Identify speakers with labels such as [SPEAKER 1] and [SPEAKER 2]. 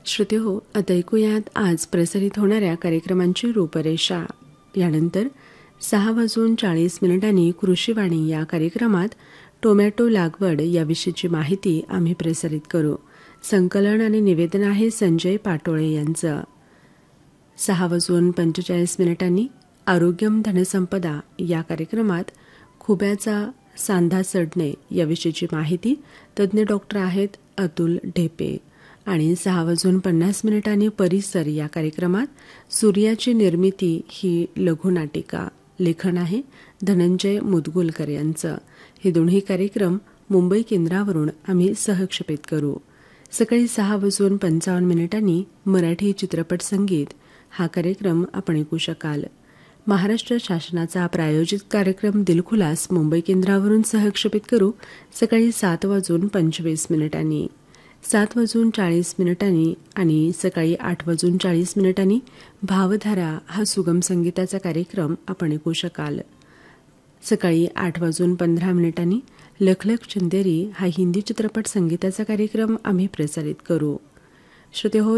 [SPEAKER 1] श्रोते हो, आता ऐकूयात आज प्रसारित होणाऱ्या कार्यक्रमांची रूपरेषा. यानंतर 6:40 कृषीवाणी या कार्यक्रमात टोमॅटो लागवड याविषयीची माहिती आम्ही प्रसारित करू. संकलन आणि निवेदन आहे संजय पाटोळे यांचं. 6:45 आरोग्यम धनसंपदा या कार्यक्रमात खुब्याचा सांधा सडणे याविषयीची माहिती तज्ज्ञ डॉक्टर आहेत अतुल ढेपे. आणि 6:50 परिसर या कार्यक्रमात सूर्याची निर्मिती ही लघुनाटिका, लेखन आहे धनंजय मुदगुलकर यांचं. हे दोन्ही कार्यक्रम मुंबई केंद्रावरून आम्ही सहक्षेपित करू. सकाळी 6:55 मराठी चित्रपट संगीत हा कार्यक्रम आपण ऐकू शकाल. महाराष्ट्र शासनाचा प्रायोजित कार्यक्रम दिलखुलास मुंबई केंद्रावरून सहक्षेपित करू. सकाळी 7:25 7:40 आणि सकाळी 8:40 भावधारा हा सुगम संगीताचा कार्यक्रम आपण ऐकू शकाल. सकाळी 8:15 लखलख चंदेरी हा हिंदी चित्रपट संगीताचा कार्यक्रम आम्ही प्रसारित करू. श्रोते हो,